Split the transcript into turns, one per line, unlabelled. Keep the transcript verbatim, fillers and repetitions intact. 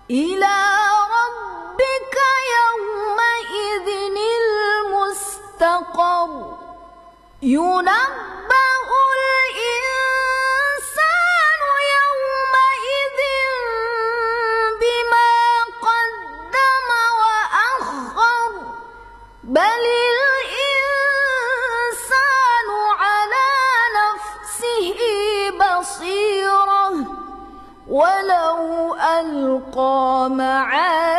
إلى ربك يومئذ المستقر ينبأ الإنسان يومئذ بما قدم وأخر بل الإنسان على نفسه بصيرة ولو ألقى معاذيره